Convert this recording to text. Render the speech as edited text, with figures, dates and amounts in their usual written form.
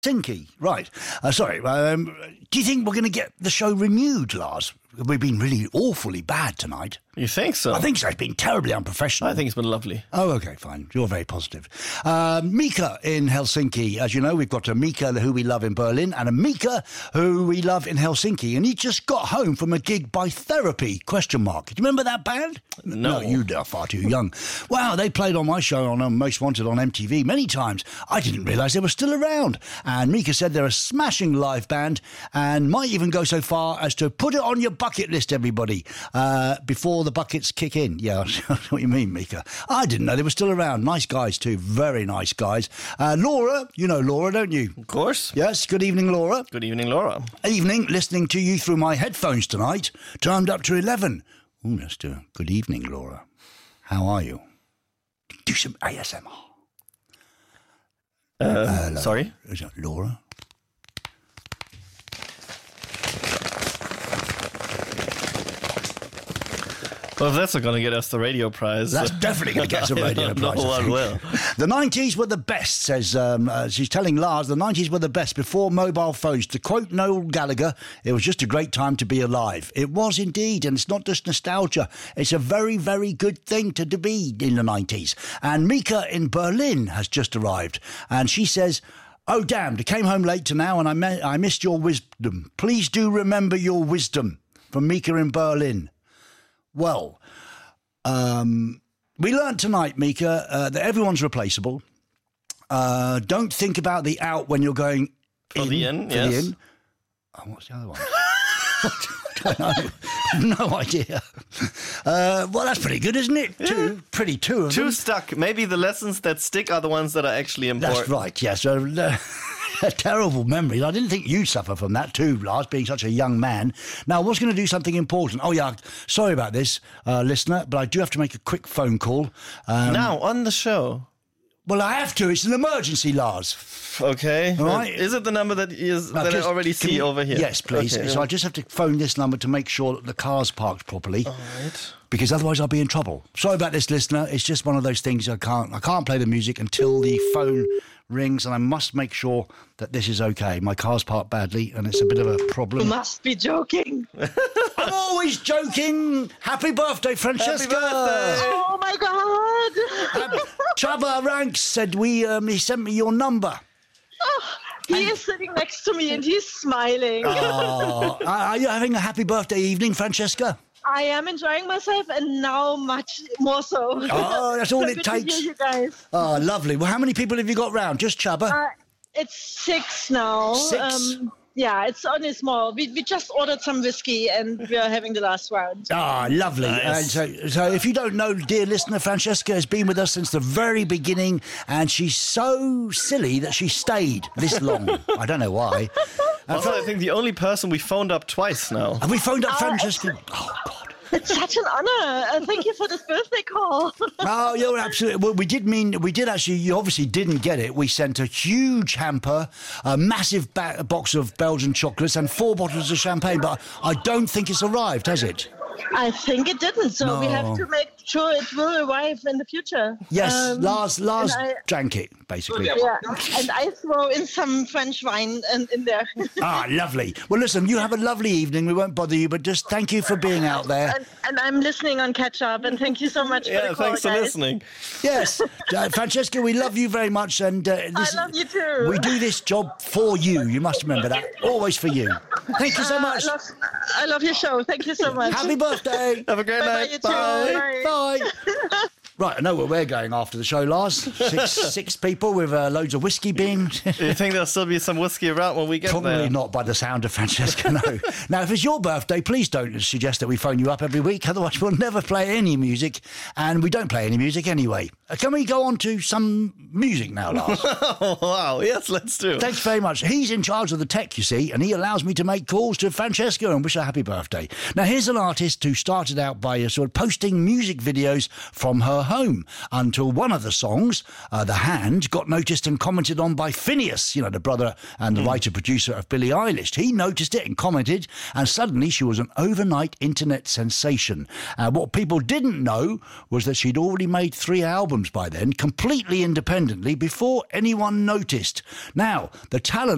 Helsinki, right. Sorry, do you think we're going to get the show renewed, Lars? We've been really awfully bad tonight. You think so? I think so. It's been terribly unprofessional. I think it's been lovely. Oh, OK, fine. You're very positive. Mika in Helsinki. As you know, we've got a Mika who we love in Berlin and a Mika who we love in Helsinki. And he just got home from a gig by Therapy, ? Do you remember that band? No. You are far too young. Wow, they played on my show on Most Wanted on MTV many times. I didn't realise they were still around. And Mika said they're a smashing live band and might even go so far as to put it on your bucket list, everybody, before the buckets kick in. Yeah, that's what you mean, Mika. I didn't know they were still around. Nice guys too, very nice guys. Laura, you know Laura, don't you? Of course. Yes, good evening, Laura. Good evening, Laura. Evening, listening to you through my headphones tonight, timed up to 11. Ooh, let's do a good evening, Laura. How are you? Do some ASMR. Sorry? Is that Laura? Well, if that's not going to get us the radio prize. That's definitely going to get us a radio prize. No one will. The 90s were the best, says, she's telling Lars, the 90s were the best before mobile phones. To quote Noel Gallagher, it was just a great time to be alive. It was indeed, and it's not just nostalgia. It's a very, very good thing to be in the 90s. And Mika in Berlin has just arrived, and she says, "Oh, damned, I came home late to now, and I missed your wisdom. Please do remember your wisdom." From Mika in Berlin. Well, we learnt tonight, Mika, that everyone's replaceable. Don't think about the out when you're going For the in, yes. Oh, what's the other one? I don't know. No idea. Well, that's pretty good, isn't it? Yeah. Two of them. Two stuck. Maybe the lessons that stick are the ones that are actually important. That's right, yes. Terrible memories. I didn't think you'd suffer from that too, Lars, being such a young man. Now, I was going to do something important. Oh, yeah, sorry about this, listener, but I do have to make a quick phone call. Now, on the show. Well, I have to. It's an emergency, Lars. Okay. All right. Is it the number that I already see over here? Yes, please. Okay. So I just have to phone this number to make sure that the car's parked properly. All right. Because otherwise I'll be in trouble. Sorry about this, listener. It's just one of those things I can't play the music until the phone rings, and I must make sure that this is okay. My car's parked badly, and it's a bit of a problem. You must be joking. I'm always joking. Happy birthday, Francesca. Happy birthday. Oh, my God. Chava Ranks said he sent me your number. Oh, he is sitting next to me and he's smiling. Oh, are you having a happy birthday evening, Francesca? I am enjoying myself and now much more so. Oh, that's all So it good to takes. hear you guys. Oh, lovely. Well, how many people have you got round? Just Chubba? It's 6 now. 6? Yeah, it's only small. We just ordered some whiskey and we are having the last round. Ah, lovely. Nice. And so if you don't know, dear listener, Francesca has been with us since the very beginning, and she's so silly that she stayed this long. I don't know why. Also, I think the only person we phoned up twice now. Have we phoned up Francesca? Oh, God. It's such an honor. Thank you for this birthday call. Oh, you're absolutely. Well, we did actually. You obviously didn't get it. We sent a huge hamper, a massive box of Belgian chocolates, and 4 bottles of champagne. But I don't think it's arrived, has it? I think it didn't, so we have to make sure it will arrive in the future. Yes, Lars drank it, basically. Yeah, and I throw in some French wine in there. Ah, lovely. Well, listen, you have a lovely evening. We won't bother you, but just thank you for being out there. And I'm listening on catch up, and thank you so much for the call, thanks for guys. listening. Yes, Francesca, we love you very much, and I love you too. we do this job for you. You must remember that. Always for you. Thank you so much. I love your show. Thank you so much. Happy birthday. Have a great Bye-bye, night. you too. Bye. Right, I know where we're going after the show, Lars. Six people with loads of whiskey being... Do you think there'll still be some whiskey around when we get Probably there? not by the sound of Francesca, no. Now, if it's your birthday, please don't suggest that we phone you up every week. Otherwise, we'll never play any music, and we don't play any music anyway. Can we go on to some music now, Lars? Oh, wow. Yes, let's do. Thanks very much. He's in charge of the tech, you see, and he allows me to make calls to Francesca and wish her happy birthday. Now, here's an artist who started out by sort of posting music videos from her home until one of the songs, The Hand, got noticed and commented on by Phineas, the brother and the writer-producer of Billie Eilish. He noticed it and commented, and suddenly she was an overnight internet sensation. What people didn't know was that she'd already made 3 albums by then, completely independently, before anyone noticed. Now, the talent